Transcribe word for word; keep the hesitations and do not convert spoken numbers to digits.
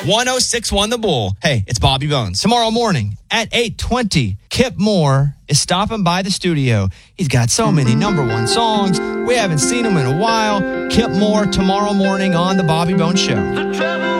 one oh six point one The Bull. Hey, it's Bobby Bones. Tomorrow morning at eight twenty, Kip Moore is stopping by the studio. He's got so many number one songs. We haven't seen him in a while. Kip Moore tomorrow morning on The Bobby Bones Show.